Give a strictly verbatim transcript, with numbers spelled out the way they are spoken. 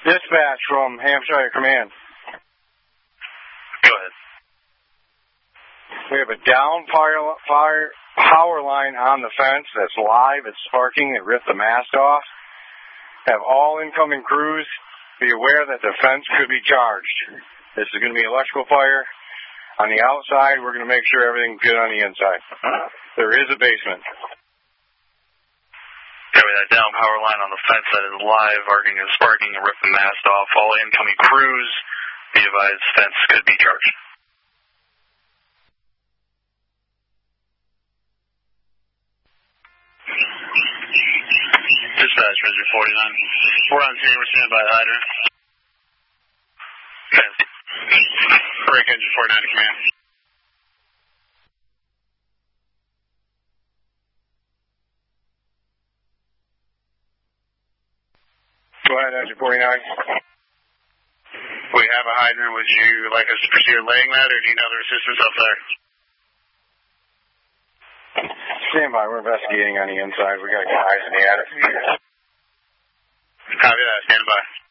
Dispatch from Hampshire Command. Go ahead. We have a down fire, fire power line on the fence that's live. It's sparking. It ripped the mast off. Have all incoming crews be aware that the fence could be charged. This is going to be electrical fire. On the outside, we're going to make sure everything's good on the inside. There is a basement. Carry that down power line on the fence that is live, arcing and sparking, and rip the mast off. All incoming crews, be advised, fence could be charged. Dispatch, Rizzer forty-nine. We're on scene, we're standing by the hydrant. Break engine forty-nine to command. Go ahead, engine forty-nine. We have a hydrant. Would you like us to proceed laying that, or do you need other assistance up there? Stand by. We're investigating on the inside. We got guys in the attic. Copy that. Stand by.